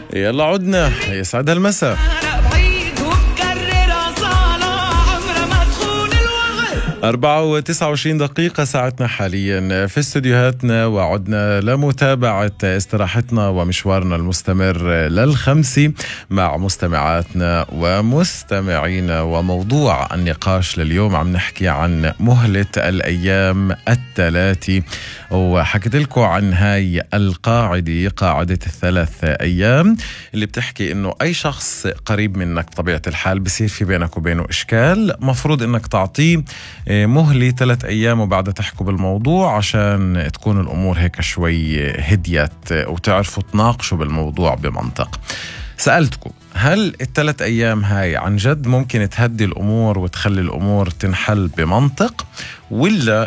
يلا عدنا، يسعد هالمساء. 4:29 ساعتنا حاليا في استديوهاتنا، وعدنا لمتابعة استراحتنا ومشوارنا المستمر للخمسة مع مستمعاتنا ومستمعينا. وموضوع النقاش لليوم عم نحكي عن مهلة الأيام الثلاثة، وحكيت لكم عن هاي القاعدة، قاعدة الثلاث أيام، اللي بتحكي إنه أي شخص قريب منك بطبيعة الحال بصير في بينك وبينه إشكال، مفروض إنك تعطيه مهلة 3 أيام وبعدها تحكوا بالموضوع عشان تكون الأمور هيك شوي هديت وتعرفوا تناقشوا بالموضوع بمنطق. سألتكم هل ال3 أيام هاي عن جد ممكن تهدي الأمور وتخلي الأمور تنحل بمنطق، ولا